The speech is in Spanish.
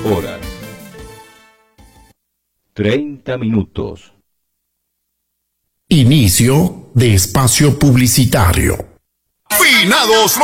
horas 30 minutos. Inicio de espacio publicitario. Finados